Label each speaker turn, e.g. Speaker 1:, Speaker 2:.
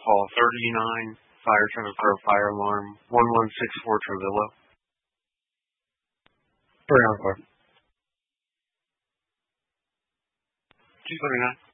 Speaker 1: call 39 Fire Truck for a fire alarm 1164 Trevillo.
Speaker 2: For Encore.
Speaker 1: 239.